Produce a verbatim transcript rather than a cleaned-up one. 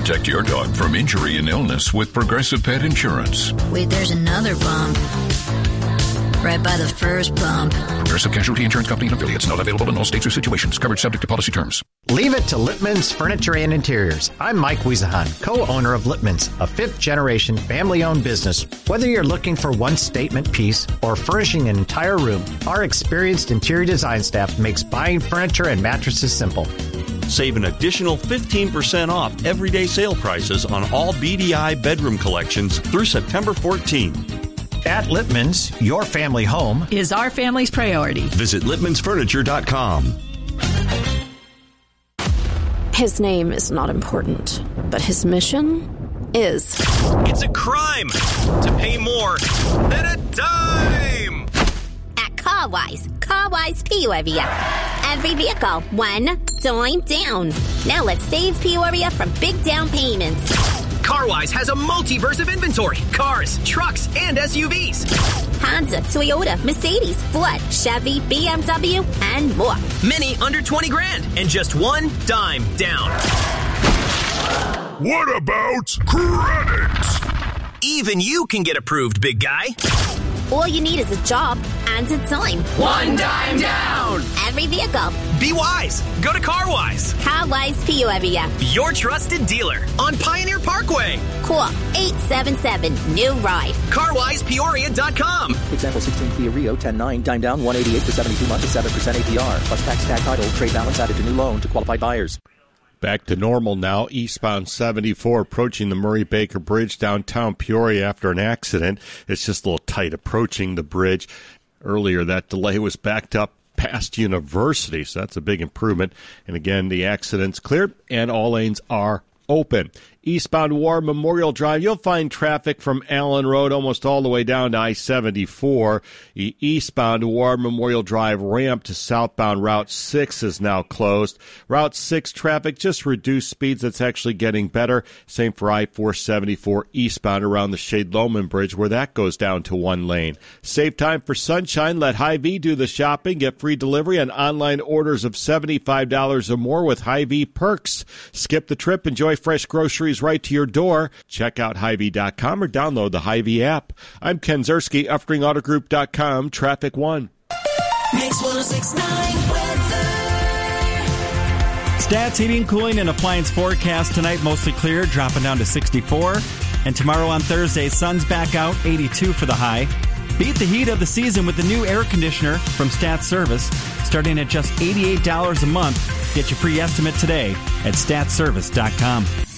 Protect your dog from injury and illness with Progressive Pet Insurance. Wait, there's another bump. Right by the first bump. Progressive Casualty Insurance Company and affiliates. Not available in all states or situations. Coverage subject to policy terms. Leave it to Littman's Furniture and Interiors. I'm Mike Wiesahan, co-owner of Littman's, a fifth-generation family-owned business. Whether you're looking for one statement piece or furnishing an entire room, our experienced interior design staff makes buying furniture and mattresses simple. Save an additional fifteen percent off everyday sale prices on all B D I bedroom collections through September fourteenth. At Littman's, your family home is our family's priority. Visit Littmans Furniture dot com. His name is not important, but his mission is. It's a crime to pay more than a dime. At CarWise, CarWise Peoria. Every vehicle, one dime down. Now let's save Peoria from big down payments. CarWise has a multiverse of inventory. Cars, trucks, and S U Vs. Honda, Toyota, Mercedes, Ford, Chevy, B M W, and more. Many under twenty grand and just one dime down. What about credit? Even you can get approved, big guy. All you need is a job and a dime. One dime down. Every vehicle. Be wise. Go to CarWise. CarWise Peoria. Your trusted dealer on Pioneer Parkway. Call eight seven seven, new ride. car wise peoria dot com. Example sixteen Kia Rio ten nine, dime down one eighty-eight for seventy-two months at seven percent A P R. Plus tax tag title, trade balance added to new loan to qualified buyers. Back to normal now. Eastbound seventy-four approaching the Murray-Baker Bridge downtown Peoria after an accident. It's just a little tight approaching the bridge. Earlier, that delay was backed up past University, so that's a big improvement. And again, the accident's cleared and all lanes are open. Eastbound War Memorial Drive, you'll find traffic from Allen Road almost all the way down to I seventy-four. The eastbound War Memorial Drive ramp to southbound Route six is now closed. Route six traffic just reduced speeds. It's actually getting better. Same for I four seventy-four eastbound around the Shade-Loman Bridge, where that goes down to one lane. Save time for sunshine. Let Hy-Vee do the shopping. Get free delivery on online orders of seventy-five dollars or more with Hy-Vee perks. Skip the trip. Enjoy fresh groceries right to your door. Check out Hy Vee dot com or download the Hy-Vee app. I'm Ken Zerski, Uftring Auto Group dot com, Traffic One. Mix one oh six point nine weather. Stats, heating, cooling, and appliance forecast tonight, mostly clear, dropping down to sixty-four. And tomorrow on Thursday, sun's back out, eighty-two for the high. Beat the heat of the season with the new air conditioner from Stats Service, starting at just eighty-eight dollars a month. Get your free estimate today at stats service dot com.